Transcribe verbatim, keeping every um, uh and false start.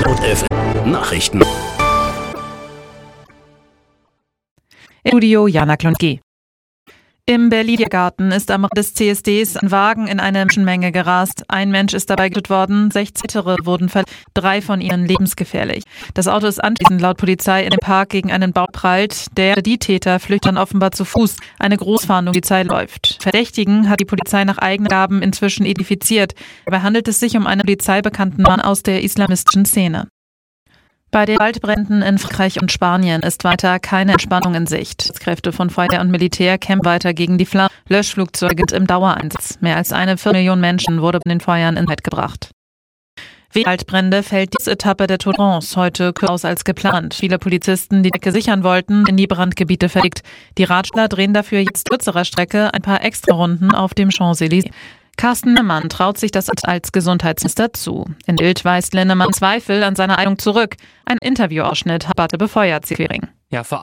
F M Nachrichten. Studio Jana Klonski. Im Berliner Garten ist am Rand des C S Ds ein Wagen in eine Menschenmenge gerast. Ein Mensch ist dabei getötet worden, sechzehn weitere wurden verletzt, drei von ihnen lebensgefährlich. Das Auto ist anschließend laut Polizei in dem Park gegen einen Baum prallt. Der die Täter flüchten offenbar zu Fuß. Eine Großfahndung der Polizei läuft. Verdächtigen hat die Polizei nach eigenen Angaben inzwischen identifiziert. Dabei handelt es sich um einen polizeibekannten Mann aus der islamistischen Szene. Bei den Waldbränden in Frankreich und Spanien ist weiter keine Entspannung in Sicht. Kräfte von Feuerwehr und Militär kämpfen weiter gegen die Flammen. Löschflugzeuge sind im Dauereinsatz. Mehr als eine Viertelmillion Menschen wurde bei den Feuern in Sicherheit gebracht. Wegen Waldbrände fällt diese Etappe der Tour de France heute kürzer aus als geplant. Viele Polizisten, die die Strecke sichern wollten, in die Brandgebiete verlegt. Die Radler drehen dafür jetzt kürzerer Strecke ein paar Extrarunden auf dem Champs-Élysées. Carsten Linnemann traut sich das als Gesundheitsminister zu. In Bild weist Linnemann Zweifel an seiner Eignung zurück. Ein Interviewausschnitt hat Barte befeuert, Sievering. Ja, vor